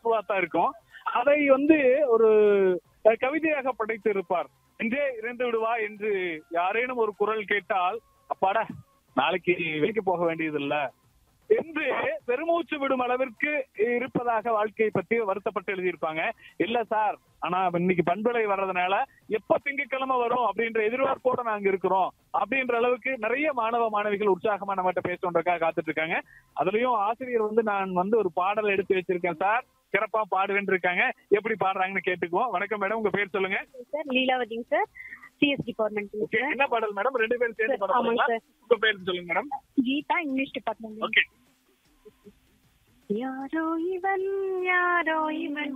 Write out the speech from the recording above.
தான் இருக்கும். அதை ஒரு கவிதையாக படைத்து இருப்பார். என்றே இறந்து விடுவா என்று யாரேனும் ஒரு குரல் கேட்டால், அப்பாடா நாளைக்கு வேலைக்கு போக வேண்டியதில்ல என்று பெருமூச்சு விடும் அளவிற்கு இருப்பதாக வாழ்க்கையை பத்தி வருத்தப்பட்டு எழுதியிருப்பாங்க. இல்ல சார், ஆனா இன்னைக்கு பண்பலை வர்றதுனால எப்ப திங்கட்கிழமை வரும் அப்படின்ற எதிர்பார்ப்போட நாங்க இருக்கிறோம் அப்படின்ற அளவுக்கு நிறைய மாணவ மாணவிகள் உற்சாகமா நம்மகிட்ட பேசணுன்றக்காக காத்துட்டு இருக்காங்க. அதுலயும் ஆசிரியர் நான் ஒரு பாடல் எடுத்து வச்சிருக்கேன் சார், சிறப்பா பாடுவேன் இருக்காங்க. எப்படி பாடுறாங்கன்னு கேட்டுக்குவோம். வணக்கம் மேடம், உங்க பேர் சொல்லுங்க. Sir லீலாவதிங்க sir, CS department. என்ன பாடல் மேடம்? 2 பேரும் சேர்ந்து பாடுறீங்களா? உங்க பேர் சொல்லுங்க madam. Geetha, English department. Okay. யாரோ இவன் யாரோ இவன்